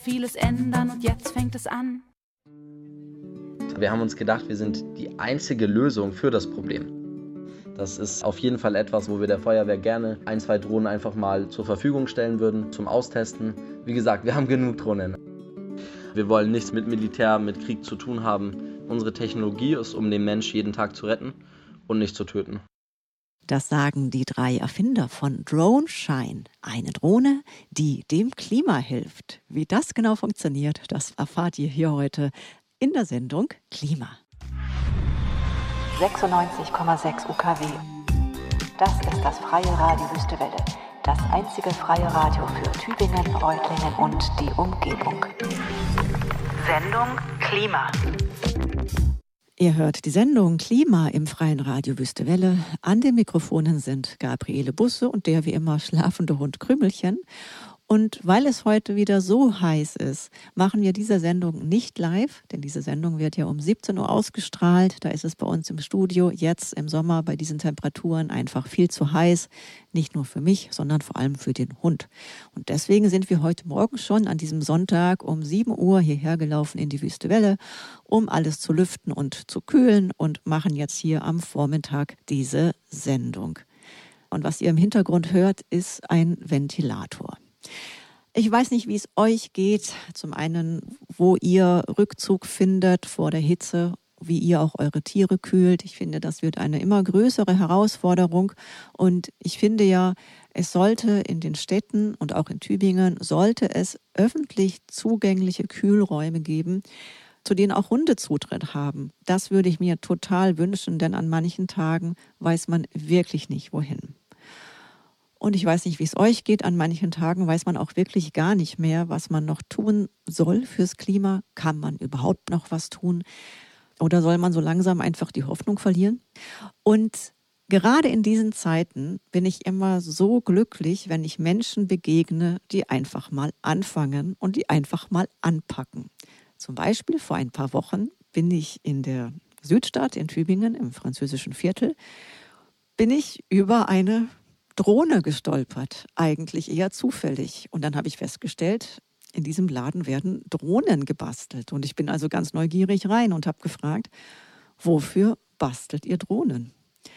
Vieles ändern und jetzt fängt es an. Wir haben uns gedacht, wir sind die einzige Lösung für das Problem. Das ist auf jeden Fall etwas, wo wir der Feuerwehr gerne 1, 2 Drohnen einfach mal zur Verfügung stellen würden zum Austesten. Wie gesagt, wir haben genug Drohnen. Wir wollen nichts mit Militär, mit Krieg zu tun haben. Unsere Technologie ist, um den Mensch jeden Tag zu retten und nicht zu töten. Das sagen die 3 Erfinder von DroneShine. Eine Drohne, die dem Klima hilft. Wie das genau funktioniert, das erfahrt ihr hier heute in der Sendung Klima. 96,6 UKW. Das ist das freie Radio Wüstewelle. Das einzige freie Radio für Tübingen, Reutlingen und die Umgebung. Sendung Klima. Ihr hört die Sendung Klima im freien Radio Wüstewelle. An den Mikrofonen sind Gabriele Busse und der wie immer schlafende Hund Krümelchen. Und weil es heute wieder so heiß ist, machen wir diese Sendung nicht live, denn diese Sendung wird ja um 17 Uhr ausgestrahlt. Da ist es bei uns im Studio jetzt im Sommer bei diesen Temperaturen einfach viel zu heiß. Nicht nur für mich, sondern vor allem für den Hund. Und deswegen sind wir heute Morgen schon an diesem Sonntag um 7 Uhr hierher gelaufen in die Wüstewelle, um alles zu lüften und zu kühlen und machen jetzt hier am Vormittag diese Sendung. Und was ihr im Hintergrund hört, ist ein Ventilator. Ich weiß nicht, wie es euch geht. Zum einen, wo ihr Rückzug findet vor der Hitze, wie ihr auch eure Tiere kühlt. Ich finde, das wird eine immer größere Herausforderung. Und ich finde ja, es sollte in den Städten und auch in Tübingen, sollte es öffentlich zugängliche Kühlräume geben, zu denen auch Hunde Zutritt haben. Das würde ich mir total wünschen, denn an manchen Tagen weiß man wirklich nicht, wohin. Und ich weiß nicht, wie es euch geht. An manchen Tagen weiß man auch wirklich gar nicht mehr, was man noch tun soll fürs Klima. Kann man überhaupt noch was tun? Oder soll man so langsam einfach die Hoffnung verlieren? Und gerade in diesen Zeiten bin ich immer so glücklich, wenn ich Menschen begegne, die einfach mal anfangen und die einfach mal anpacken. Zum Beispiel vor ein paar Wochen bin ich in der Südstadt in Tübingen, im französischen Viertel, bin ich über eine Drohne gestolpert, eigentlich eher zufällig. Und dann habe ich festgestellt, in diesem Laden werden Drohnen gebastelt. Und ich bin also ganz neugierig rein und habe gefragt, wofür bastelt ihr Drohnen?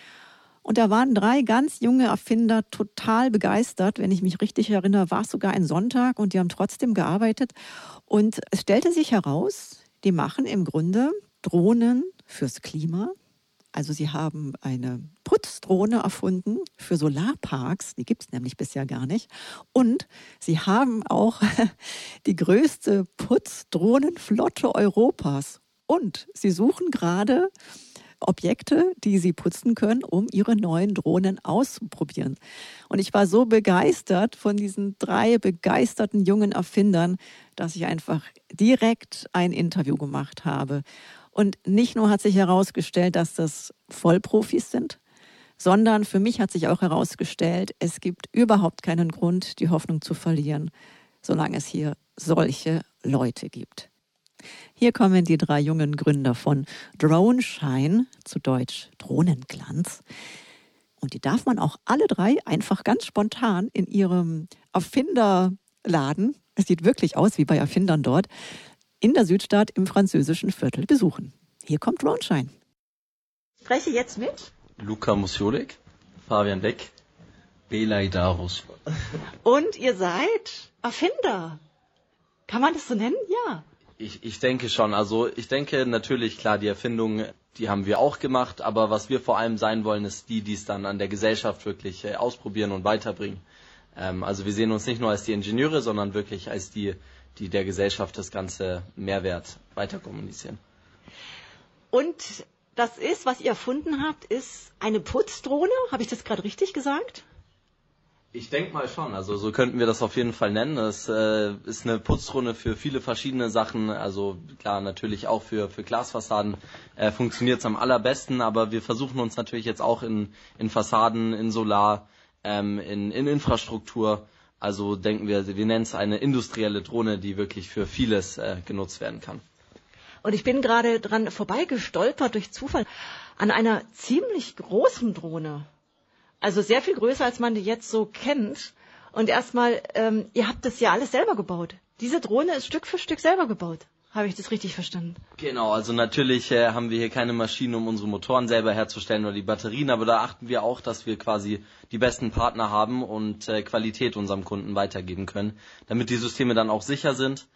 Und da waren 3 ganz junge Erfinder total begeistert. Wenn ich mich richtig erinnere, war es sogar ein Sonntag und die haben trotzdem gearbeitet. Und es stellte sich heraus, die machen im Grunde Drohnen fürs Klima. Also sie haben eine Putzdrohne erfunden für Solarparks, die gibt es nämlich bisher gar nicht. Und sie haben auch die größte Putzdrohnenflotte Europas. Und sie suchen gerade Objekte, die sie putzen können, um ihre neuen Drohnen auszuprobieren. Und ich war so begeistert von diesen 3 begeisterten jungen Erfindern, dass ich einfach direkt ein Interview gemacht habe. Und nicht nur hat sich herausgestellt, dass das Vollprofis sind, sondern für mich hat sich auch herausgestellt, es gibt überhaupt keinen Grund, die Hoffnung zu verlieren, solange es hier solche Leute gibt. Hier kommen die 3 jungen Gründer von DroneShine, zu Deutsch Drohnenglanz. Und die darf man auch alle 3 einfach ganz spontan in ihrem Erfinderladen, es sieht wirklich aus wie bei Erfindern dort, in der Südstadt im französischen Viertel besuchen. Hier kommt DroneShine. Spreche jetzt mit Luca Musiolek, Fabian Beck, Belay Darus. Und ihr seid Erfinder. Kann man das so nennen? Ja. Ich denke schon. Also ich denke natürlich, klar, die Erfindung, die haben wir auch gemacht. Aber was wir vor allem sein wollen, ist die es dann an der Gesellschaft wirklich ausprobieren und weiterbringen. Also wir sehen uns nicht nur als die Ingenieure, sondern wirklich als die der Gesellschaft das ganze Mehrwert weiter kommunizieren. Und das ist, was ihr erfunden habt, ist eine Putzdrohne. Habe ich das gerade richtig gesagt? Ich denke mal schon. Also so könnten wir das auf jeden Fall nennen. Es ist eine Putzdrohne für viele verschiedene Sachen. Also klar, natürlich auch für Glasfassaden funktioniert es am allerbesten. Aber wir versuchen uns natürlich jetzt auch in Fassaden, in Solar, in Infrastruktur. Also denken wir nennen es eine industrielle Drohne, die wirklich für vieles genutzt werden kann. Und ich bin gerade dran vorbeigestolpert durch Zufall an einer ziemlich großen Drohne. Also sehr viel größer, als man die jetzt so kennt. Und erstmal, ihr habt das ja alles selber gebaut. Diese Drohne ist Stück für Stück selber gebaut. Habe ich das richtig verstanden? Genau, also natürlich haben wir hier keine Maschinen, um unsere Motoren selber herzustellen oder die Batterien, aber da achten wir auch, dass wir quasi die besten Partner haben und Qualität unserem Kunden weitergeben können, damit die Systeme dann auch sicher sind.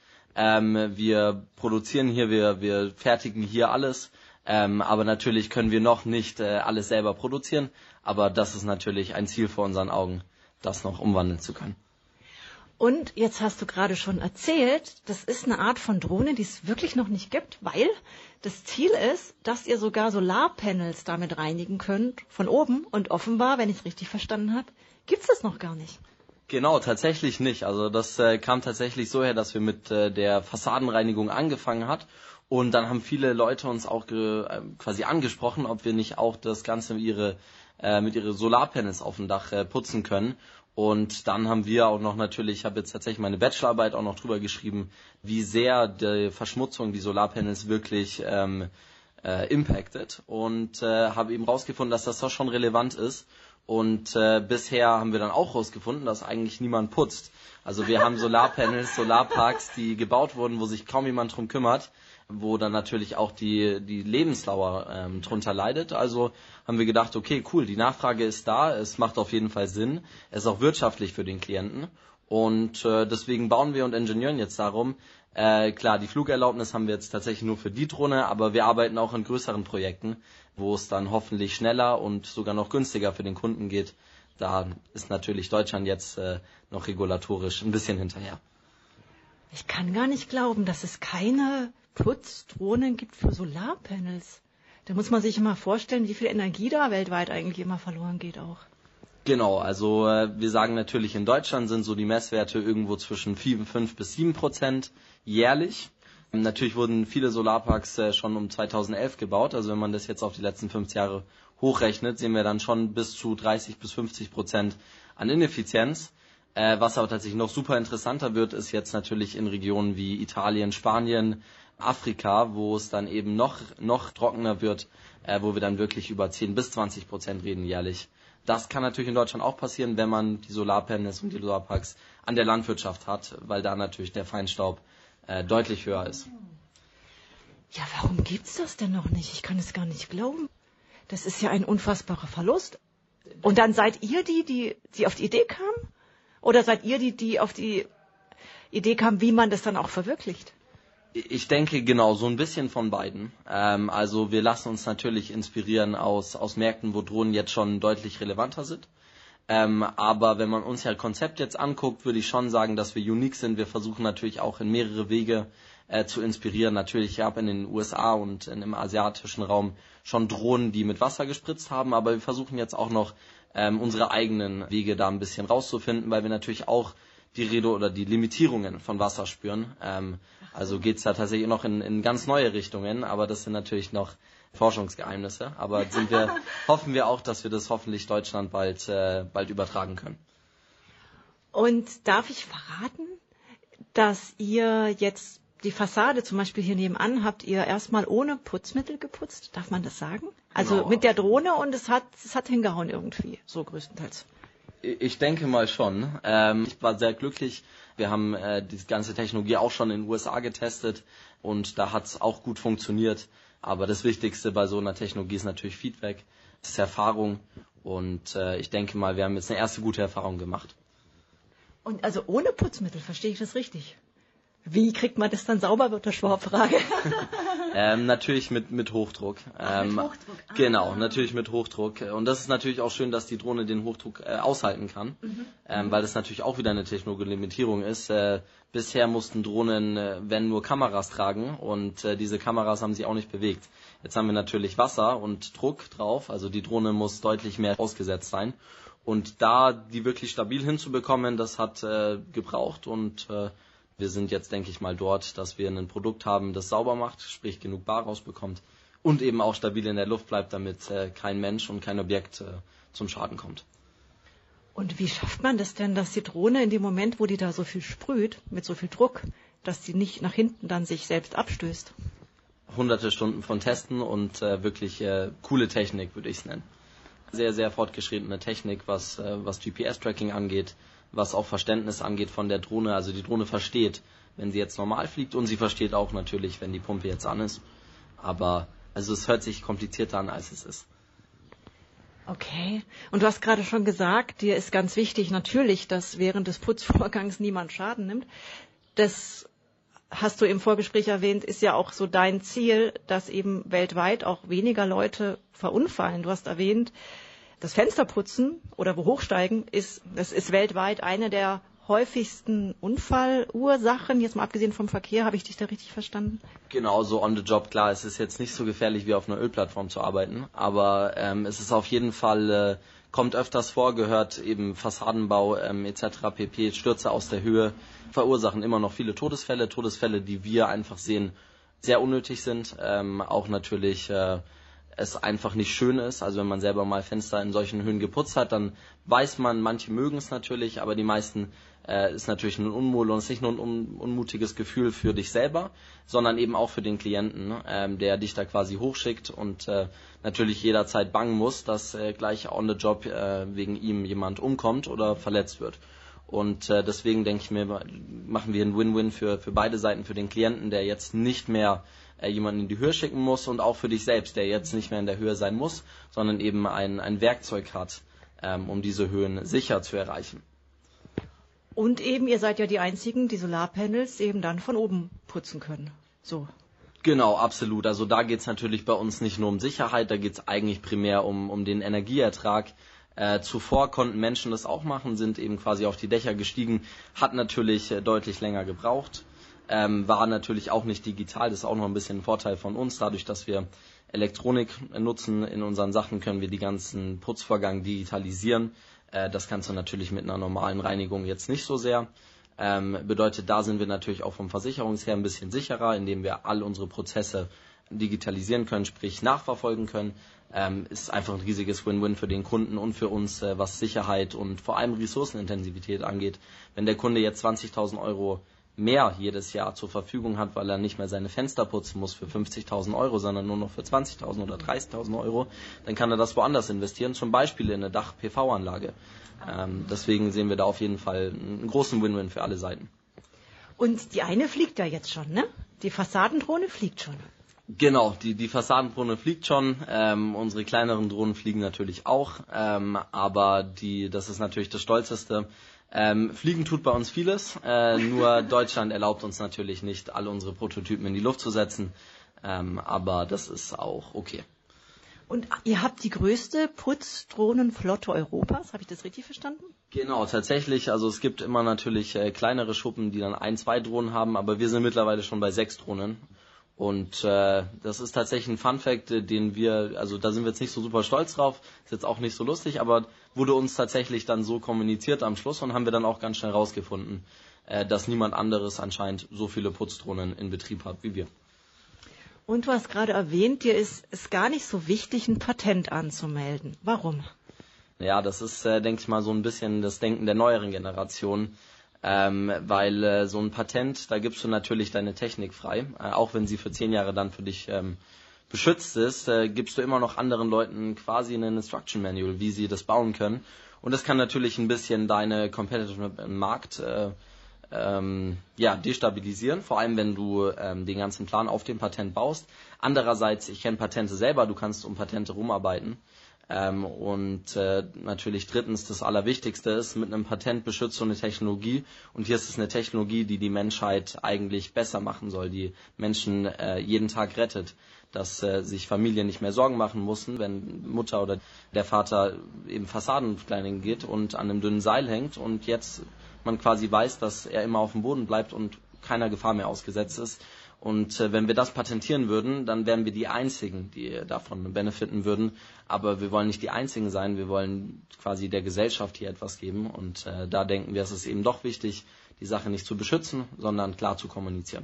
Wir produzieren hier, wir fertigen hier alles, aber natürlich können wir noch nicht alles selber produzieren, aber das ist natürlich ein Ziel vor unseren Augen, das noch umwandeln zu können. Und jetzt hast du gerade schon erzählt, das ist eine Art von Drohne, die es wirklich noch nicht gibt, weil das Ziel ist, dass ihr sogar Solarpanels damit reinigen könnt, von oben. Und offenbar, wenn ich es richtig verstanden habe, gibt es das noch gar nicht. Genau, tatsächlich nicht. Also das kam tatsächlich so her, dass wir mit der Fassadenreinigung angefangen hat. Und dann haben viele Leute uns auch quasi angesprochen, ob wir nicht auch das Ganze mit ihre Solarpanels auf dem Dach putzen können. Und dann haben wir auch noch natürlich, ich habe jetzt tatsächlich meine Bachelorarbeit auch noch drüber geschrieben, wie sehr die Verschmutzung die Solarpanels wirklich impactet. Und habe eben rausgefunden, dass das doch schon relevant ist. Und bisher haben wir dann auch rausgefunden, dass eigentlich niemand putzt. Also wir haben Solarpanels, Solarparks, die gebaut wurden, wo sich kaum jemand drum kümmert, wo dann natürlich auch die Lebensdauer drunter leidet. Also haben wir gedacht, okay, cool, die Nachfrage ist da, es macht auf jeden Fall Sinn, es ist auch wirtschaftlich für den Klienten. Und deswegen bauen wir und ingenieren jetzt darum. Klar, die Flugerlaubnis haben wir jetzt tatsächlich nur für die Drohne, aber wir arbeiten auch in größeren Projekten, wo es dann hoffentlich schneller und sogar noch günstiger für den Kunden geht. Da ist natürlich Deutschland jetzt noch regulatorisch ein bisschen hinterher. Ich kann gar nicht glauben, dass es keine Putzdrohnen gibt für Solarpanels. Da muss man sich immer vorstellen, wie viel Energie da weltweit eigentlich immer verloren geht auch. Genau, also wir sagen natürlich, in Deutschland sind so die Messwerte irgendwo zwischen 5 bis 7% jährlich. Natürlich wurden viele Solarparks schon um 2011 gebaut, also wenn man das jetzt auf die letzten 5 Jahre hochrechnet, sehen wir dann schon bis zu 30 bis 50% an Ineffizienz. Was aber tatsächlich noch super interessanter wird, ist jetzt natürlich in Regionen wie Italien, Spanien, Afrika, wo es dann eben noch trockener wird, wo wir dann wirklich über 10 bis 20% reden jährlich. Das kann natürlich in Deutschland auch passieren, wenn man die Solarpanels und die Solarparks an der Landwirtschaft hat, weil da natürlich der Feinstaub deutlich höher ist. Ja, warum gibt's das denn noch nicht? Ich kann es gar nicht glauben. Das ist ja ein unfassbarer Verlust. Und dann seid ihr die auf die Idee kamen? Oder seid ihr die auf die Idee kamen, wie man das dann auch verwirklicht? Ich denke, genau, so ein bisschen von beiden. Also wir lassen uns natürlich inspirieren aus Märkten, wo Drohnen jetzt schon deutlich relevanter sind. Aber wenn man uns ja Konzept jetzt anguckt, würde ich schon sagen, dass wir unique sind. Wir versuchen natürlich auch in mehrere Wege zu inspirieren. Natürlich, ich habe in den USA und im asiatischen Raum schon Drohnen, die mit Wasser gespritzt haben, aber wir versuchen jetzt auch noch unsere eigenen Wege da ein bisschen rauszufinden, weil wir natürlich auch die Limitierungen von Wasser spüren. Also geht's da tatsächlich noch in ganz neue Richtungen, aber das sind natürlich noch Forschungsgeheimnisse. Aber hoffen wir auch, dass wir das hoffentlich Deutschland bald übertragen können. Und darf ich verraten, dass ihr jetzt die Fassade zum Beispiel hier nebenan habt ihr erstmal ohne Putzmittel geputzt? Darf man das sagen? Also genau. Mit der Drohne und es hat hingehauen irgendwie, so größtenteils. Ich denke mal schon. Ich war sehr glücklich. Wir haben die ganze Technologie auch schon in den USA getestet und da hat es auch gut funktioniert. Aber das Wichtigste bei so einer Technologie ist natürlich Feedback, das ist Erfahrung und ich denke mal, wir haben jetzt eine erste gute Erfahrung gemacht. Und also ohne Putzmittel, verstehe ich das richtig? Wie kriegt man das dann sauber, wird eine Schwab-Frage. Natürlich mit Hochdruck. Mit Hochdruck. Genau, natürlich mit Hochdruck. Und das ist natürlich auch schön, dass die Drohne den Hochdruck aushalten kann, weil das natürlich auch wieder eine Technologie-Limitierung ist. Bisher mussten Drohnen, wenn nur Kameras tragen und diese Kameras haben sich auch nicht bewegt. Jetzt haben wir natürlich Wasser und Druck drauf, also die Drohne muss deutlich mehr ausgesetzt sein. Und da die wirklich stabil hinzubekommen, das hat gebraucht und wir sind jetzt, denke ich mal, dort, dass wir ein Produkt haben, das sauber macht, sprich genug Bar rausbekommt und eben auch stabil in der Luft bleibt, damit kein Mensch und kein Objekt zum Schaden kommt. Und wie schafft man das denn, dass die Drohne in dem Moment, wo die da so viel sprüht, mit so viel Druck, dass die nicht nach hinten dann sich selbst abstößt? Hunderte Stunden von Testen und wirklich coole Technik, würde ich es nennen. Sehr, sehr fortgeschrittene Technik, was GPS-Tracking angeht, was auch Verständnis angeht von der Drohne. Also die Drohne versteht, wenn sie jetzt normal fliegt, und sie versteht auch natürlich, wenn die Pumpe jetzt an ist. Aber also es hört sich komplizierter an, als es ist. Okay. Und du hast gerade schon gesagt, dir ist ganz wichtig natürlich, dass während des Putzvorgangs niemand Schaden nimmt. Das hast du im Vorgespräch erwähnt, ist ja auch so dein Ziel, dass eben weltweit auch weniger Leute verunfallen. Du hast erwähnt, das Fensterputzen oder Hochsteigen ist weltweit eine der häufigsten Unfallursachen, jetzt mal abgesehen vom Verkehr. Habe ich dich da richtig verstanden? Genau, so on the job, klar. Es ist jetzt nicht so gefährlich, wie auf einer Ölplattform zu arbeiten, aber es ist auf jeden Fall, kommt öfters vor, gehört eben Fassadenbau etc. pp. Stürze aus der Höhe verursachen immer noch viele Todesfälle, die wir einfach sehen, sehr unnötig sind. Auch natürlich es einfach nicht schön ist. Also wenn man selber mal Fenster in solchen Höhen geputzt hat, dann weiß man, manche mögen es natürlich, aber die meisten ist natürlich ein Unmut, und es ist nicht nur ein unmutiges Gefühl für dich selber, sondern eben auch für den Klienten, der dich da quasi hochschickt und natürlich jederzeit bangen muss, dass gleich on the job wegen ihm jemand umkommt oder verletzt wird. Und deswegen denke ich mir, machen wir ein Win-Win für beide Seiten, für den Klienten, der jetzt nicht mehr jemanden in die Höhe schicken muss, und auch für dich selbst, der jetzt nicht mehr in der Höhe sein muss, sondern eben ein Werkzeug hat, um diese Höhen sicher zu erreichen. Und eben, ihr seid ja die Einzigen, die Solarpanels eben dann von oben putzen können. So. Genau, absolut. Also da geht es natürlich bei uns nicht nur um Sicherheit, da geht es eigentlich primär um den Energieertrag. Zuvor konnten Menschen das auch machen, sind eben quasi auf die Dächer gestiegen, hat natürlich deutlich länger gebraucht, war natürlich auch nicht digital, das ist auch noch ein bisschen ein Vorteil von uns, dadurch, dass wir Elektronik nutzen in unseren Sachen, können wir die ganzen Putzvorgang digitalisieren. Das kannst du natürlich mit einer normalen Reinigung jetzt nicht so sehr. Bedeutet, da sind wir natürlich auch vom Versicherungsher ein bisschen sicherer, indem wir all unsere Prozesse digitalisieren können, sprich nachverfolgen können. Ist einfach ein riesiges Win-Win für den Kunden und für uns, was Sicherheit und vor allem Ressourcenintensivität angeht. Wenn der Kunde jetzt 20.000 Euro mehr jedes Jahr zur Verfügung hat, weil er nicht mehr seine Fenster putzen muss für 50.000 Euro, sondern nur noch für 20.000 oder 30.000 Euro, dann kann er das woanders investieren, zum Beispiel in eine Dach-PV-Anlage. Deswegen sehen wir da auf jeden Fall einen großen Win-Win für alle Seiten. Und die eine fliegt ja jetzt schon, ne? Die Fassadendrohne fliegt schon. Genau, die Fassadendrohne fliegt schon, unsere kleineren Drohnen fliegen natürlich auch, aber das ist natürlich das Stolzeste. Fliegen tut bei uns vieles, nur Deutschland erlaubt uns natürlich nicht, alle unsere Prototypen in die Luft zu setzen, aber das ist auch okay. Und ihr habt die größte Putzdrohnenflotte Europas, habe ich das richtig verstanden? Genau, tatsächlich, also es gibt immer natürlich kleinere Schuppen, die dann 1, 2 Drohnen haben, aber wir sind mittlerweile schon bei 6 Drohnen. Und das ist tatsächlich ein Funfact, den also da sind wir jetzt nicht so super stolz drauf, ist jetzt auch nicht so lustig, aber wurde uns tatsächlich dann so kommuniziert am Schluss und haben wir dann auch ganz schnell rausgefunden, dass niemand anderes anscheinend so viele Putzdrohnen in Betrieb hat wie wir. Und du hast gerade erwähnt, dir ist es gar nicht so wichtig, ein Patent anzumelden. Warum? Ja, das ist, denke ich mal, so ein bisschen das Denken der neueren Generation. Weil so ein Patent, da gibst du natürlich deine Technik frei, auch wenn sie für 10 Jahre dann für dich beschützt ist, gibst du immer noch anderen Leuten quasi einen Instruction Manual, wie sie das bauen können, und das kann natürlich ein bisschen deine Competitive im Markt destabilisieren, vor allem wenn du den ganzen Plan auf dem Patent baust. Andererseits, ich kenne Patente selber, du kannst um Patente rumarbeiten. Und natürlich drittens, das Allerwichtigste ist, mit einem Patent beschützt du eine Technologie, und hier ist es eine Technologie, die die Menschheit eigentlich besser machen soll, die Menschen jeden Tag rettet, dass sich Familien nicht mehr Sorgen machen müssen, wenn Mutter oder der Vater eben Fassadenplanning geht und an einem dünnen Seil hängt und jetzt man quasi weiß, dass er immer auf dem Boden bleibt und keiner Gefahr mehr ausgesetzt ist. Und wenn wir das patentieren würden, dann wären wir die Einzigen, die davon benefiten würden. Aber wir wollen nicht die Einzigen sein, wir wollen quasi der Gesellschaft hier etwas geben. Und da denken wir, es ist eben doch wichtig, die Sache nicht zu beschützen, sondern klar zu kommunizieren.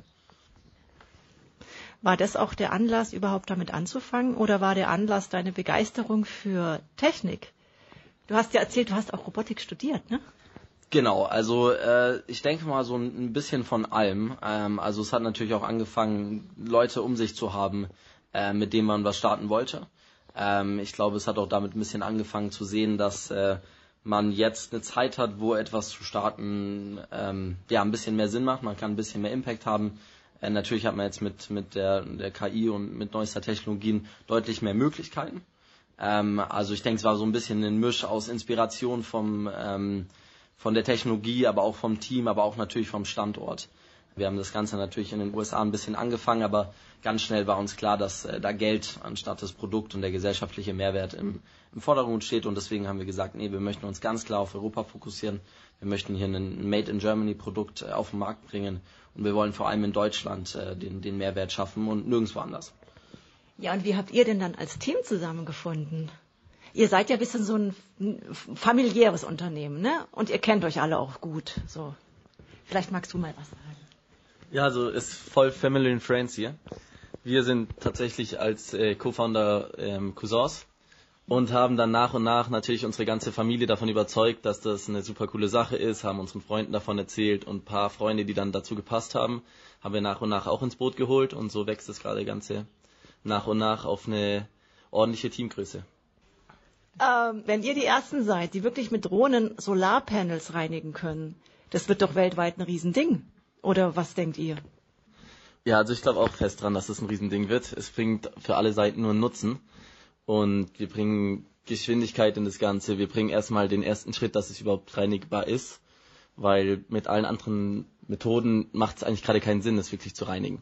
War das auch der Anlass, überhaupt damit anzufangen? Oder war der Anlass deine Begeisterung für Technik? Du hast ja erzählt, du hast auch Robotik studiert, ne? Genau, also ich denke mal so ein bisschen von allem. Also es hat natürlich auch angefangen, Leute um sich zu haben, mit denen man was starten wollte. Ich glaube, es hat auch damit ein bisschen angefangen zu sehen, dass man jetzt eine Zeit hat, wo etwas zu starten ein bisschen mehr Sinn macht, man kann ein bisschen mehr Impact haben. Natürlich hat man jetzt mit der KI und mit neuester Technologien deutlich mehr Möglichkeiten. Also ich denke, es war so ein bisschen ein Misch aus Inspiration von der Technologie, aber auch vom Team, aber auch natürlich vom Standort. Wir haben das Ganze natürlich in den USA ein bisschen angefangen, aber ganz schnell war uns klar, dass da Geld anstatt das Produkt und der gesellschaftliche Mehrwert im Vordergrund steht. Und deswegen haben wir gesagt, nee, wir möchten uns ganz klar auf Europa fokussieren. Wir möchten hier ein Made-in-Germany-Produkt auf den Markt bringen. Und wir wollen vor allem in Deutschland den Mehrwert schaffen und nirgendwo anders. Ja, und wie habt ihr denn dann als Team zusammengefunden? Ihr seid ja ein bisschen so ein familiäres Unternehmen, ne? Und ihr kennt euch alle auch gut. So, vielleicht magst du mal was sagen. Ja, also ist voll Family and Friends hier. Wir sind tatsächlich als Co-Founder Cousins und haben dann nach und nach natürlich unsere ganze Familie davon überzeugt, dass das eine super coole Sache ist, haben unseren Freunden davon erzählt und ein paar Freunde, die dann dazu gepasst haben, haben wir nach und nach auch ins Boot geholt und so wächst das gerade Ganze nach und nach auf eine ordentliche Teamgröße. Wenn ihr die Ersten seid, die wirklich mit Drohnen Solarpanels reinigen können, das wird doch weltweit ein Riesending. Oder was denkt ihr? Ja, also ich glaube auch fest dran, dass es ein Riesending wird. Es bringt für alle Seiten nur einen Nutzen. Und wir bringen Geschwindigkeit in das Ganze. Wir bringen erstmal den ersten Schritt, dass es überhaupt reinigbar ist. Weil mit allen anderen Methoden macht es eigentlich gerade keinen Sinn, es wirklich zu reinigen.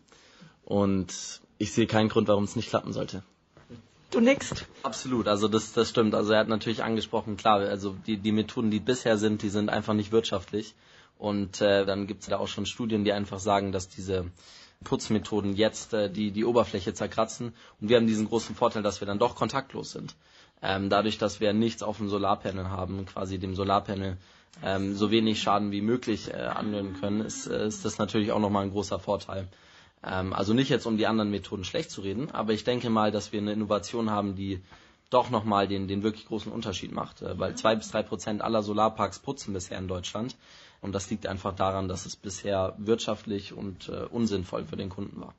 Und ich sehe keinen Grund, warum es nicht klappen sollte. Du nickst. Absolut, also das stimmt. Also er hat natürlich angesprochen, klar, also die Methoden, die bisher sind, die sind einfach nicht wirtschaftlich. Und dann gibt es da auch schon Studien, die einfach sagen, dass diese Putzmethoden jetzt die Oberfläche zerkratzen. Und wir haben diesen großen Vorteil, dass wir dann doch kontaktlos sind. Dadurch, dass wir nichts auf dem Solarpanel haben, quasi dem Solarpanel so wenig Schaden wie möglich anwenden können, ist das natürlich auch nochmal ein großer Vorteil. Also nicht jetzt, um die anderen Methoden schlecht zu reden, aber ich denke mal, dass wir eine Innovation haben, die doch nochmal den wirklich großen Unterschied macht. Weil 2-3% aller Solarparks putzen bisher in Deutschland. Und das liegt einfach daran, dass es bisher wirtschaftlich und unsinnvoll für den Kunden war.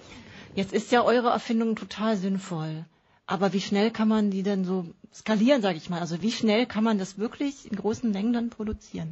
Jetzt ist ja eure Erfindung total sinnvoll. Aber wie schnell kann man die denn so skalieren, sage ich mal? Also wie schnell kann man das wirklich in großen Mengen dann produzieren?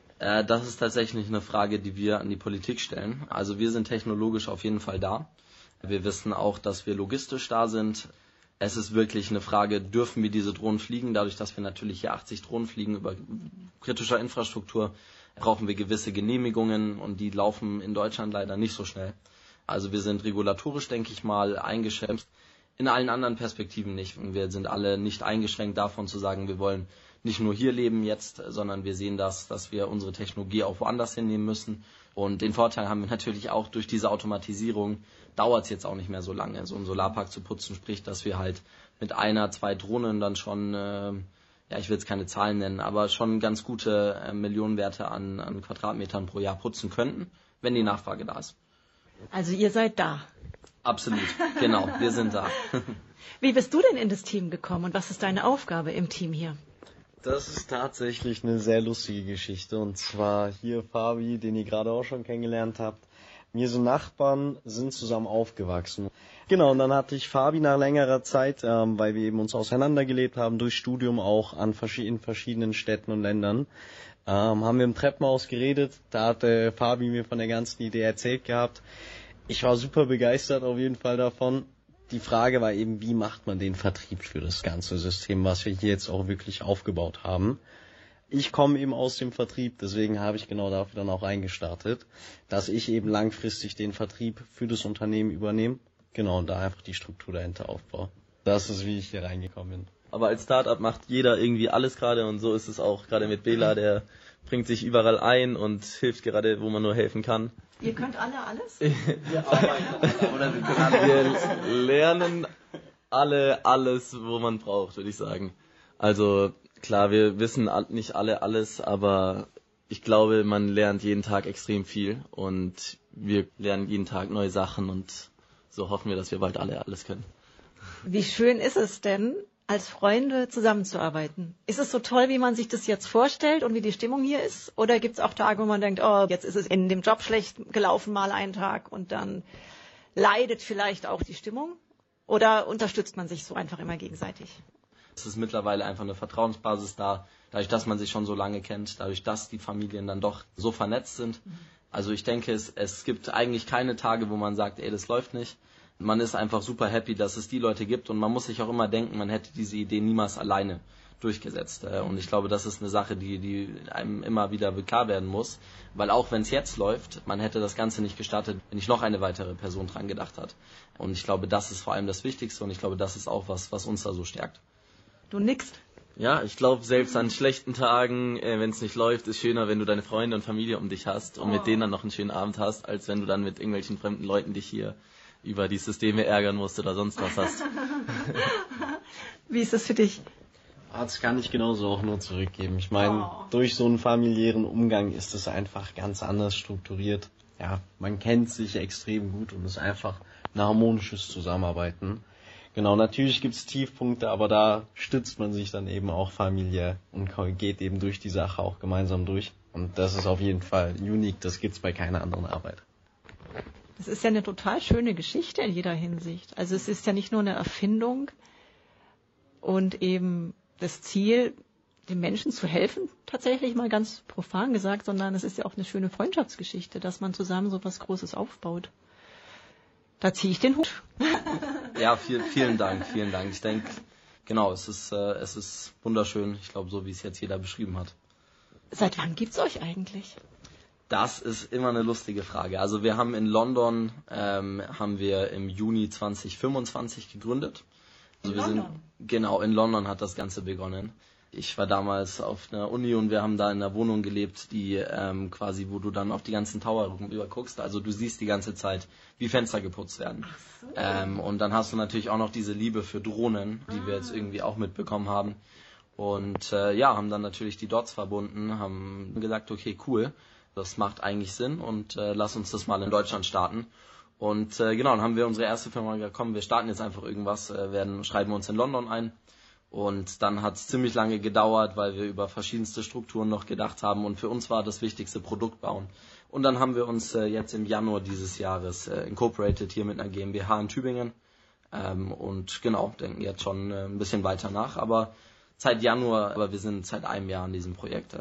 Das ist tatsächlich eine Frage, die wir an die Politik stellen. Also wir sind technologisch auf jeden Fall da. Wir wissen auch, dass wir logistisch da sind. Es ist wirklich eine Frage, dürfen wir diese Drohnen fliegen? Dadurch, dass wir natürlich hier 80 Drohnen fliegen über kritischer Infrastruktur, brauchen wir gewisse Genehmigungen und die laufen in Deutschland leider nicht so schnell. Also wir sind regulatorisch, denke ich mal, eingeschränkt. In allen anderen Perspektiven nicht. Und wir sind alle nicht eingeschränkt davon zu sagen, wir wollen nicht nur hier leben jetzt, sondern wir sehen dass wir unsere Technologie auch woanders hinnehmen müssen. Und den Vorteil haben wir natürlich auch durch diese Automatisierung, dauert es jetzt auch nicht mehr so lange, so einen Solarpark zu putzen, sprich, dass wir halt mit 1-2 Drohnen dann schon, ich will jetzt keine Zahlen nennen, aber schon ganz gute Millionenwerte an Quadratmetern pro Jahr putzen könnten, wenn die Nachfrage da ist. Also ihr seid da. Absolut, genau, wir sind da. Wie bist du denn in das Team gekommen und was ist deine Aufgabe im Team hier? Das ist tatsächlich eine sehr lustige Geschichte. Und zwar hier Fabi, den ihr gerade auch schon kennengelernt habt. Wir sind Nachbarn, sind zusammen aufgewachsen. Genau, und dann hatte ich Fabi nach längerer Zeit, weil wir eben uns auseinandergelebt haben, durch Studium auch in verschiedenen Städten und Ländern, haben wir im Treppenhaus geredet. Da hatte Fabi mir von der ganzen Idee erzählt gehabt. Ich war super begeistert auf jeden Fall davon. Die Frage war eben, wie macht man den Vertrieb für das ganze System, was wir hier jetzt auch wirklich aufgebaut haben. Ich komme eben aus dem Vertrieb, deswegen habe ich genau dafür dann auch eingestartet, dass ich eben langfristig den Vertrieb für das Unternehmen übernehme. Genau, und da einfach die Struktur dahinter aufbaue. Das ist, wie ich hier reingekommen bin. Aber als Startup macht jeder irgendwie alles gerade und so ist es auch gerade mit Bela, der bringt sich überall ein und hilft gerade, wo man nur helfen kann. Ihr könnt alle alles? Wir lernen alle alles, wo man braucht, würde ich sagen. Also klar, wir wissen nicht alle alles, aber ich glaube, man lernt jeden Tag extrem viel und wir lernen jeden Tag neue Sachen und so hoffen wir, dass wir bald alle alles können. Wie schön ist es denn, als Freunde zusammenzuarbeiten? Ist es so toll, wie man sich das jetzt vorstellt und wie die Stimmung hier ist? Oder gibt es auch Tage, wo man denkt, oh, jetzt ist es in dem Job schlecht gelaufen mal einen Tag und dann leidet vielleicht auch die Stimmung? Oder unterstützt man sich so einfach immer gegenseitig? Es ist mittlerweile einfach eine Vertrauensbasis da, dadurch, dass man sich schon so lange kennt, dadurch, dass die Familien dann doch so vernetzt sind. Also ich denke, es gibt eigentlich keine Tage, wo man sagt, ey, das läuft nicht. Man ist einfach super happy, dass es die Leute gibt und man muss sich auch immer denken, man hätte diese Idee niemals alleine durchgesetzt. Und ich glaube, das ist eine Sache, die einem immer wieder klar werden muss, weil auch wenn es jetzt läuft, man hätte das Ganze nicht gestartet, wenn nicht noch eine weitere Person dran gedacht hat. Und ich glaube, das ist vor allem das Wichtigste und ich glaube, das ist auch was uns da so stärkt. Du nickst. Ja, ich glaube, selbst an schlechten Tagen, wenn es nicht läuft, ist schöner, wenn du deine Freunde und Familie um dich hast und mit denen dann noch einen schönen Abend hast, als wenn du dann mit irgendwelchen fremden Leuten dich hier über die Systeme ärgern musst oder sonst was hast. Wie ist das für dich? Das kann ich genauso auch nur zurückgeben. Ich meine, durch so einen familiären Umgang ist es einfach ganz anders strukturiert. Ja, man kennt sich extrem gut und es ist einfach ein harmonisches Zusammenarbeiten. Genau, natürlich gibt's Tiefpunkte, aber da stützt man sich dann eben auch familiär und geht eben durch die Sache auch gemeinsam durch. Und das ist auf jeden Fall unique, das gibt's bei keiner anderen Arbeit. Das ist ja eine total schöne Geschichte in jeder Hinsicht. Also es ist ja nicht nur eine Erfindung und eben das Ziel, den Menschen zu helfen, tatsächlich mal ganz profan gesagt, sondern es ist ja auch eine schöne Freundschaftsgeschichte, dass man zusammen so was Großes aufbaut. Da ziehe ich den Hut. Ja, vielen Dank. Ich denke, genau, es ist wunderschön. Ich glaube, so wie es jetzt jeder beschrieben hat. Seit wann gibt's euch eigentlich? Das ist immer eine lustige Frage. Also wir haben in London, haben wir im Juni 2025 gegründet. Also in London hat das Ganze begonnen. Ich war damals auf einer Uni und wir haben da in einer Wohnung gelebt, die quasi, wo du dann auf die ganzen Tower überguckst. Also du siehst die ganze Zeit, wie Fenster geputzt werden. So. Und dann hast du natürlich auch noch diese Liebe für Drohnen, die wir jetzt irgendwie auch mitbekommen haben. Und haben dann natürlich die Dots verbunden, haben gesagt, okay, cool, das macht eigentlich Sinn und lass uns das mal in Deutschland starten. Und dann haben wir unsere erste Firma gesagt, komm, wir starten jetzt einfach irgendwas, schreiben uns in London ein. Und dann hat es ziemlich lange gedauert, weil wir über verschiedenste Strukturen noch gedacht haben. Und für uns war das wichtigste Produkt bauen. Und dann haben wir uns jetzt im Januar dieses Jahres incorporated hier mit einer GmbH in Tübingen. Denken jetzt schon ein bisschen weiter nach. Aber wir sind seit einem Jahr an diesem Projekt.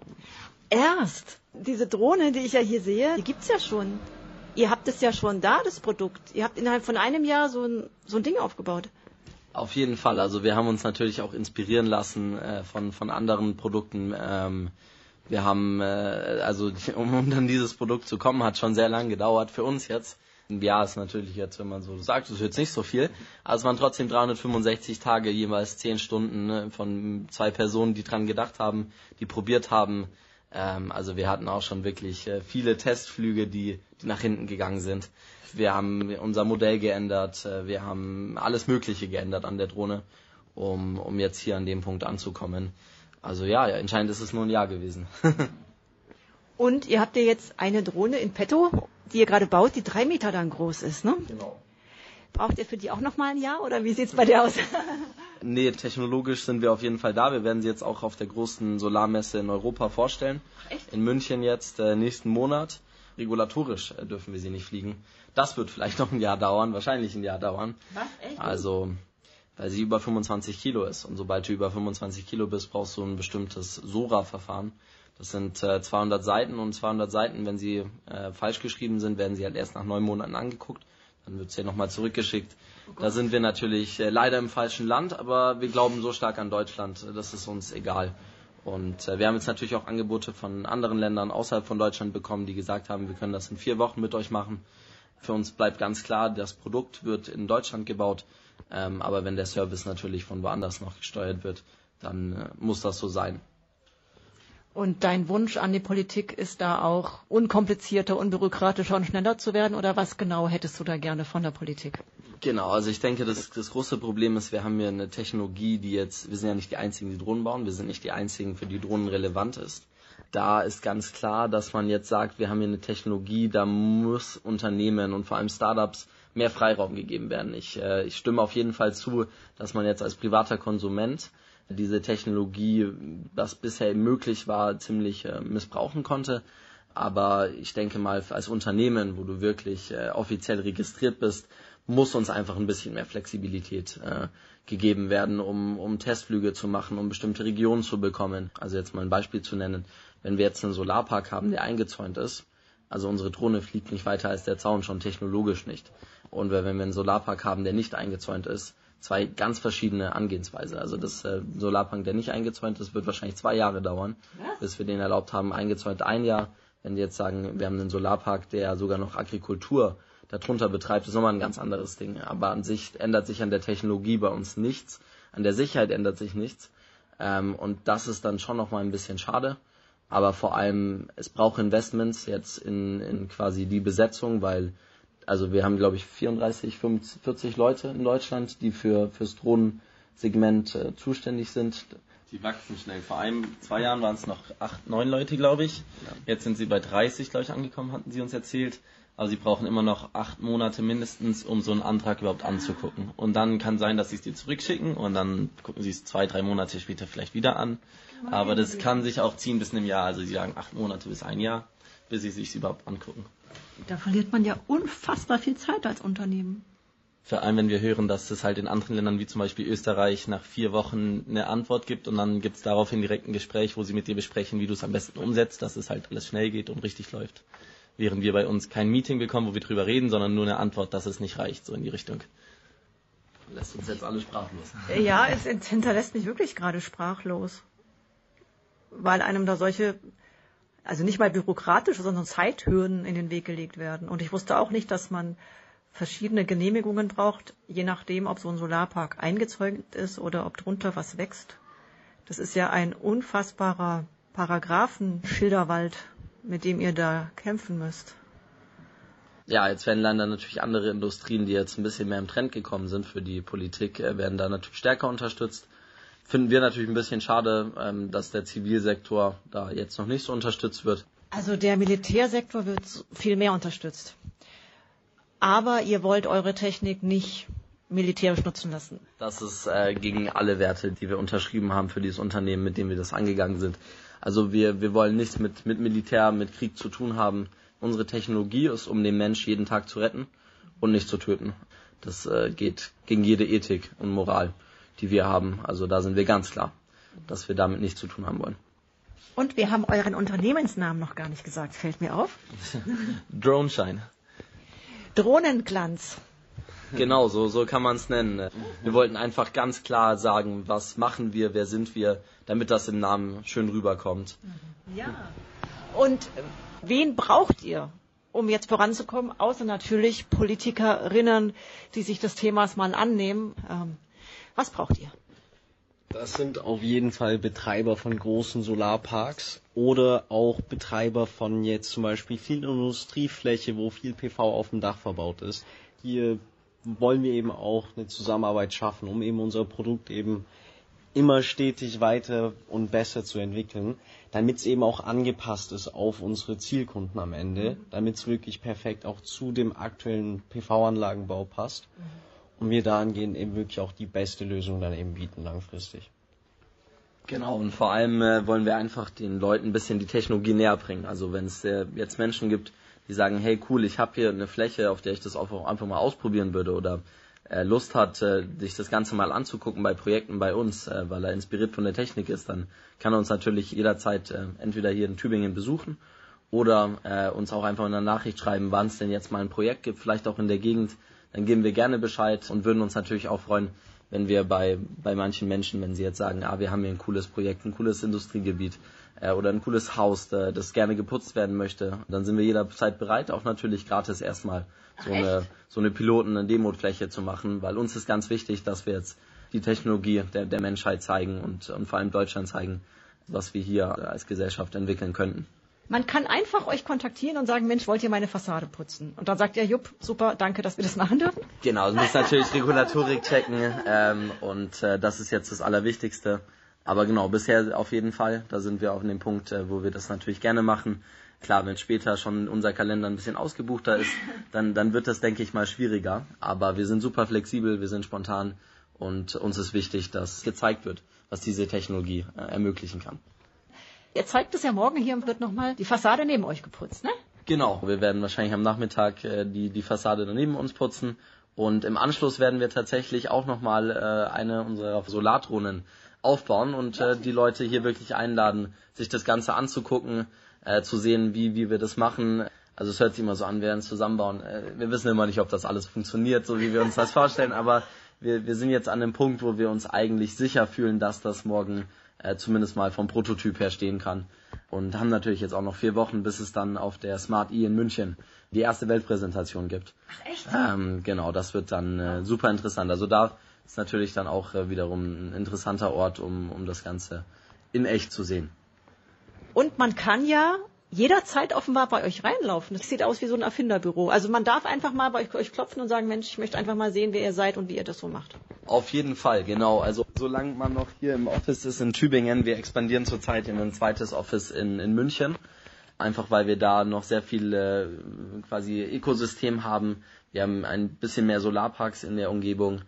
Erst? Diese Drohne, die ich ja hier sehe, die gibt's ja schon. Ihr habt es ja schon da, das Produkt. Ihr habt innerhalb von einem Jahr so ein Ding aufgebaut. Auf jeden Fall. Also wir haben uns natürlich auch inspirieren lassen von anderen Produkten. Wir haben, um dann dieses Produkt zu kommen, hat schon sehr lange gedauert. Für uns jetzt, ein Jahr ist natürlich jetzt, wenn man so sagt, ist jetzt nicht so viel. Aber es waren trotzdem 365 Tage, jeweils 10 Stunden von 2 Personen, die dran gedacht haben, die probiert haben. Also wir hatten auch schon wirklich viele Testflüge, die nach hinten gegangen sind. Wir haben unser Modell geändert, wir haben alles Mögliche geändert an der Drohne, um jetzt hier an dem Punkt anzukommen. Also entscheidend ist es nur ein Jahr gewesen. Und ihr habt ja jetzt eine Drohne in petto, die ihr gerade baut, die 3 Meter dann groß ist, ne? Genau. Braucht ihr für die auch nochmal ein Jahr oder wie sieht's bei dir aus? Nee, technologisch sind wir auf jeden Fall da. Wir werden sie jetzt auch auf der großen Solarmesse in Europa vorstellen. Ach, echt? In München jetzt nächsten Monat. Regulatorisch dürfen wir sie nicht fliegen. Das wird vielleicht noch ein Jahr dauern, wahrscheinlich ein Jahr dauern. Was? Echt? Also, weil sie über 25 Kilo ist. Und sobald du über 25 Kilo bist, brauchst du ein bestimmtes SORA-Verfahren. Das sind 200 Seiten und 200 Seiten, wenn sie falsch geschrieben sind, werden sie halt erst nach 9 Monaten angeguckt. Dann wird es ja nochmal zurückgeschickt. Da sind wir natürlich leider im falschen Land, aber wir glauben so stark an Deutschland, das ist uns egal. Und wir haben jetzt natürlich auch Angebote von anderen Ländern außerhalb von Deutschland bekommen, die gesagt haben, wir können das in 4 Wochen mit euch machen. Für uns bleibt ganz klar, das Produkt wird in Deutschland gebaut, aber wenn der Service natürlich von woanders noch gesteuert wird, dann muss das so sein. Und dein Wunsch an die Politik ist da auch unkomplizierter, unbürokratischer und schneller zu werden? Oder was genau hättest du da gerne von der Politik? Genau, also ich denke, das große Problem ist, wir haben hier eine Technologie, wir sind ja nicht die Einzigen, die Drohnen bauen, wir sind nicht die Einzigen, für die Drohnen relevant ist. Da ist ganz klar, dass man jetzt sagt, wir haben hier eine Technologie, da muss Unternehmen und vor allem Startups mehr Freiraum gegeben werden. Ich stimme auf jeden Fall zu, dass man jetzt als privater Konsument diese Technologie, was bisher möglich war, ziemlich missbrauchen konnte. Aber ich denke mal, als Unternehmen, wo du wirklich offiziell registriert bist, muss uns einfach ein bisschen mehr Flexibilität gegeben werden, um Testflüge zu machen, um bestimmte Regionen zu bekommen. Also jetzt mal ein Beispiel zu nennen, wenn wir jetzt einen Solarpark haben, der eingezäunt ist, also unsere Drohne fliegt nicht weiter als der Zaun, schon technologisch nicht. Und wenn wir einen Solarpark haben, der nicht eingezäunt ist, 2 ganz verschiedene Angehensweise. Also das Solarpark, der nicht eingezäunt ist, wird wahrscheinlich 2 Jahre dauern, bis wir den erlaubt haben. Eingezäunt 1 Jahr. Wenn wir jetzt sagen, wir haben einen Solarpark, der sogar noch Agrikultur darunter betreibt, ist nochmal ein ganz anderes Ding. Aber an sich ändert sich an der Technologie bei uns nichts. An der Sicherheit ändert sich nichts. Und das ist dann schon nochmal ein bisschen schade. Aber vor allem, es braucht Investments jetzt in quasi die Besetzung, weil, also wir haben, glaube ich, 34, 45 Leute in Deutschland, die fürs Drohnensegment zuständig sind. Die wachsen schnell. Vor 2 Jahren waren es noch 8, 9 Leute, glaube ich. Ja. Jetzt sind sie bei 30, glaube ich, angekommen, hatten sie uns erzählt. Aber sie brauchen immer noch 8 Monate mindestens, um so einen Antrag überhaupt anzugucken. Und dann kann sein, dass sie es dir zurückschicken und dann gucken sie es 2, 3 Monate später vielleicht wieder an. Aber das kann sich auch ziehen bis einem Jahr. Also sie sagen 8 Monate bis 1 Jahr, bis sie sich überhaupt angucken. Da verliert man ja unfassbar viel Zeit als Unternehmen. Vor allem, wenn wir hören, dass es halt in anderen Ländern, wie zum Beispiel Österreich, nach 4 Wochen eine Antwort gibt und dann gibt es daraufhin direkt ein Gespräch, wo sie mit dir besprechen, wie du es am besten umsetzt, dass es halt alles schnell geht und richtig läuft. Während wir bei uns kein Meeting bekommen, wo wir drüber reden, sondern nur eine Antwort, dass es nicht reicht, so in die Richtung. Lässt uns jetzt alle sprachlos. Ja, es hinterlässt mich wirklich gerade sprachlos. Weil einem da solche, also nicht mal bürokratische, sondern Zeithürden in den Weg gelegt werden. Und ich wusste auch nicht, dass man verschiedene Genehmigungen braucht, je nachdem, ob so ein Solarpark eingezäunt ist oder ob drunter was wächst. Das ist ja ein unfassbarer Paragraphenschilderwald, mit dem ihr da kämpfen müsst. Ja, jetzt werden leider natürlich andere Industrien, die jetzt ein bisschen mehr im Trend gekommen sind für die Politik, werden da natürlich stärker unterstützt. Finden wir natürlich ein bisschen schade, dass der Zivilsektor da jetzt noch nicht so unterstützt wird. Also der Militärsektor wird viel mehr unterstützt. Aber ihr wollt eure Technik nicht militärisch nutzen lassen. Das ist gegen alle Werte, die wir unterschrieben haben für dieses Unternehmen, mit dem wir das angegangen sind. Also wir wollen nichts mit Militär, mit Krieg zu tun haben. Unsere Technologie ist, um den Mensch jeden Tag zu retten und nicht zu töten. Das geht gegen jede Ethik und Moral, die wir haben. Also da sind wir ganz klar, dass wir damit nichts zu tun haben wollen. Und wir haben euren Unternehmensnamen noch gar nicht gesagt, fällt mir auf. Droneshine. Drohnenglanz. Genau, so kann man es nennen. Wir wollten einfach ganz klar sagen, was machen wir, wer sind wir, damit das im Namen schön rüberkommt. Ja. Und wen braucht ihr, um jetzt voranzukommen, außer natürlich Politikerinnen, die sich des Themas mal annehmen? Was braucht ihr? Das sind auf jeden Fall Betreiber von großen Solarparks oder auch Betreiber von jetzt zum Beispiel viel Industriefläche, wo viel PV auf dem Dach verbaut ist. Hier wollen wir eben auch eine Zusammenarbeit schaffen, um eben unser Produkt eben immer stetig weiter und besser zu entwickeln, damit es eben auch angepasst ist auf unsere Zielkunden am Ende, damit es wirklich perfekt auch zu dem aktuellen PV-Anlagenbau passt und wir dahingehend eben wirklich auch die beste Lösung dann eben bieten langfristig. Genau, und vor allem wollen wir einfach den Leuten ein bisschen die Technologie näher bringen. Also wenn es jetzt Menschen gibt, die sagen, hey cool, ich habe hier eine Fläche, auf der ich das auch einfach mal ausprobieren würde oder Lust hat, sich das Ganze mal anzugucken bei Projekten bei uns, weil er inspiriert von der Technik ist, dann kann er uns natürlich jederzeit entweder hier in Tübingen besuchen oder uns auch einfach in einer Nachricht schreiben, wann es denn jetzt mal ein Projekt gibt, vielleicht auch in der Gegend. Dann geben wir gerne Bescheid und würden uns natürlich auch freuen, wenn wir bei manchen Menschen, wenn sie jetzt sagen, wir haben hier ein cooles Projekt, ein cooles Industriegebiet oder ein cooles Haus, das gerne geputzt werden möchte, dann sind wir jederzeit bereit, auch natürlich gratis erstmal so eine Piloten-, eine Demofläche zu machen, weil uns ist ganz wichtig, dass wir jetzt die Technologie der Menschheit zeigen und vor allem Deutschland zeigen, was wir hier als Gesellschaft entwickeln könnten. Man kann einfach euch kontaktieren und sagen, Mensch, wollt ihr meine Fassade putzen? Und dann sagt ihr, jupp, super, danke, dass wir das machen dürfen. Genau, du musst natürlich Regulatorik checken und das ist jetzt das Allerwichtigste. Aber genau, bisher auf jeden Fall, da sind wir auf dem Punkt, wo wir das natürlich gerne machen. Klar, wenn später schon unser Kalender ein bisschen ausgebuchter ist, dann wird das, denke ich mal, schwieriger. Aber wir sind super flexibel, wir sind spontan und uns ist wichtig, dass gezeigt wird, was diese Technologie ermöglichen kann. Ihr zeigt es ja morgen, hier wird nochmal die Fassade neben euch geputzt, ne? Genau, wir werden wahrscheinlich am Nachmittag die Fassade neben uns putzen Und im Anschluss werden wir tatsächlich auch nochmal eine unserer Solardrohnen aufbauen und die Leute hier wirklich einladen, sich das Ganze anzugucken, zu sehen, wie wir das machen. Also es hört sich immer so an, wir werden es zusammenbauen. Wir wissen immer nicht, ob das alles funktioniert, so wie wir uns das vorstellen, aber wir sind jetzt an dem Punkt, wo wir uns eigentlich sicher fühlen, dass das morgen zumindest mal vom Prototyp her stehen kann. Und haben natürlich jetzt auch noch 4 Wochen, bis es dann auf der Smart E in München die erste Weltpräsentation gibt. Ach echt? Genau, das wird dann super interessant. Also da ist natürlich dann auch wiederum ein interessanter Ort, um das Ganze in echt zu sehen. Und man kann ja jederzeit offenbar bei euch reinlaufen. Das sieht aus wie so ein Erfinderbüro. Also man darf einfach mal bei euch klopfen und sagen, Mensch, ich möchte einfach mal sehen, wer ihr seid und wie ihr das so macht. Auf jeden Fall, genau. Also solange man noch hier im Office ist in Tübingen, wir expandieren zurzeit in ein zweites Office in München. Einfach weil wir da noch sehr viel quasi Ökosystem haben. Wir haben ein bisschen mehr Solarparks in der Umgebung.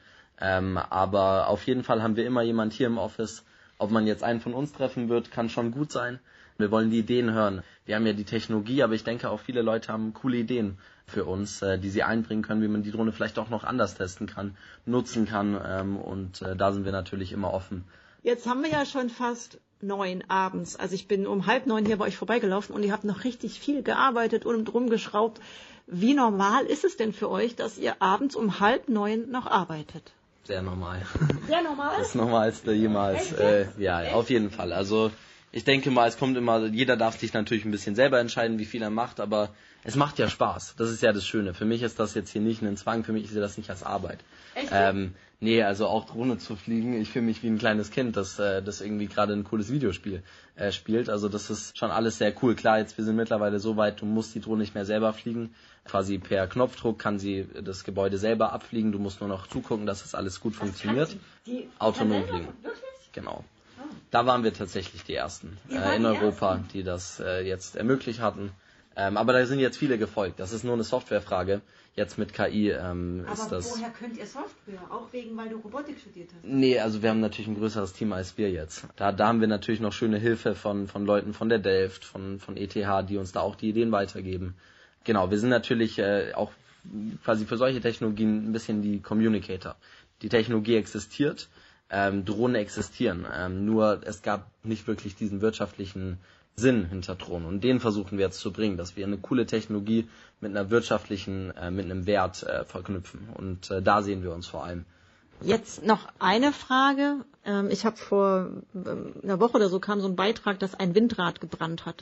Aber auf jeden Fall haben wir immer jemand hier im Office. Ob man jetzt einen von uns treffen wird, kann schon gut sein. Wir wollen die Ideen hören. Wir haben ja die Technologie, aber ich denke auch viele Leute haben coole Ideen für uns, die sie einbringen können, wie man die Drohne vielleicht auch noch anders testen kann, nutzen kann. Und da sind wir natürlich immer offen. Jetzt haben wir ja schon fast 9 abends. Also ich bin um 8:30 hier bei euch vorbeigelaufen und ihr habt noch richtig viel gearbeitet und rumgeschraubt. Wie normal ist es denn für euch, dass ihr abends um 8:30 noch arbeitet? Sehr normal. Sehr normal? Das Normalste jemals. Ja, auf jeden Fall. Also ich denke mal, es kommt immer, jeder darf sich natürlich ein bisschen selber entscheiden, wie viel er macht, aber es macht ja Spaß. Das ist ja das Schöne. Für mich ist das jetzt hier nicht ein Zwang, für mich ist das nicht als Arbeit. Echt? Nee, also auch Drohne zu fliegen, ich fühle mich wie ein kleines Kind, das irgendwie gerade ein cooles Videospiel spielt. Also das ist schon alles sehr cool. Klar, jetzt wir sind mittlerweile so weit, du musst die Drohne nicht mehr selber fliegen. Quasi per Knopfdruck kann sie das Gebäude selber abfliegen. Du musst nur noch zugucken, dass das alles gut funktioniert. Autonom fliegen. Wirklich? Genau. Da waren wir tatsächlich die Ersten in Europa, die das jetzt ermöglicht hatten. Aber da sind jetzt viele gefolgt. Das ist nur eine Softwarefrage. Jetzt mit KI ist das... Aber woher könnt ihr Software? Auch weil du Robotik studiert hast? Nee, also wir haben natürlich ein größeres Team als wir jetzt. Da haben wir natürlich noch schöne Hilfe von Leuten von der Delft, von ETH, die uns da auch die Ideen weitergeben. Genau, wir sind natürlich auch quasi für solche Technologien ein bisschen die Communicator. Die Technologie existiert. Drohnen existieren, nur es gab nicht wirklich diesen wirtschaftlichen Sinn hinter Drohnen und den versuchen wir jetzt zu bringen, dass wir eine coole Technologie mit einer wirtschaftlichen, mit einem Wert verknüpfen und da sehen wir uns vor allem. Jetzt noch eine Frage. Ich habe vor einer Woche oder so kam so ein Beitrag, dass ein Windrad gebrannt hat.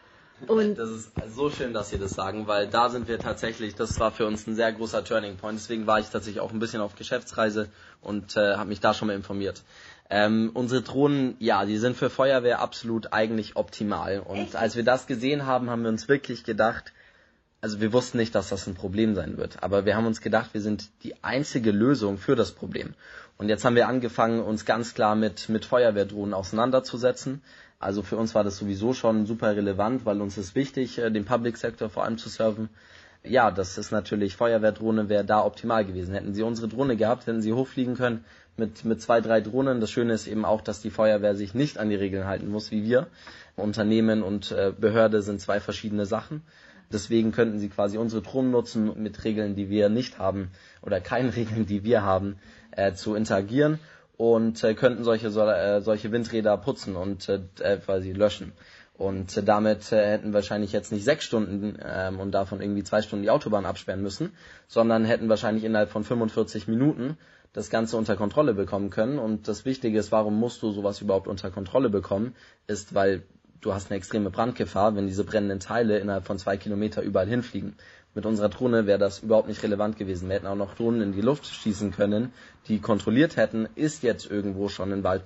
Und das ist so schön, dass Sie das sagen, weil da sind wir tatsächlich, das war für uns ein sehr großer Turning Point, deswegen war ich tatsächlich auch ein bisschen auf Geschäftsreise und habe mich da schon mal informiert. Unsere Drohnen, ja, die sind für Feuerwehr absolut eigentlich optimal und als wir das gesehen haben, haben wir uns wirklich gedacht, also wir wussten nicht, dass das ein Problem sein wird, aber wir haben uns gedacht, wir sind die einzige Lösung für das Problem. Und jetzt haben wir angefangen, uns ganz klar mit Feuerwehrdrohnen auseinanderzusetzen. Also für uns war das sowieso schon super relevant, weil uns ist wichtig, den Public Sector vor allem zu serven. Ja, das ist natürlich, Feuerwehrdrohne wäre da optimal gewesen. Hätten sie unsere Drohne gehabt, hätten sie hochfliegen können mit 2, 3 Drohnen. Das Schöne ist eben auch, dass die Feuerwehr sich nicht an die Regeln halten muss, wie wir. Unternehmen und Behörde sind 2 verschiedene Sachen. Deswegen könnten sie quasi unsere Drohnen nutzen, mit Regeln, die wir nicht haben oder keinen Regeln, die wir haben, zu interagieren. Und könnten solche Windräder putzen und quasi löschen. Und damit hätten wahrscheinlich jetzt nicht 6 Stunden und davon irgendwie 2 Stunden die Autobahn absperren müssen, sondern hätten wahrscheinlich innerhalb von 45 Minuten das Ganze unter Kontrolle bekommen können. Und das Wichtige ist, warum musst du sowas überhaupt unter Kontrolle bekommen, ist, weil du hast eine extreme Brandgefahr, wenn diese brennenden Teile innerhalb von 2 Kilometer überall hinfliegen. Mit unserer Drohne wäre das überhaupt nicht relevant gewesen. Wir hätten auch noch Drohnen in die Luft schießen können, die kontrolliert hätten, ist jetzt irgendwo schon ein Wald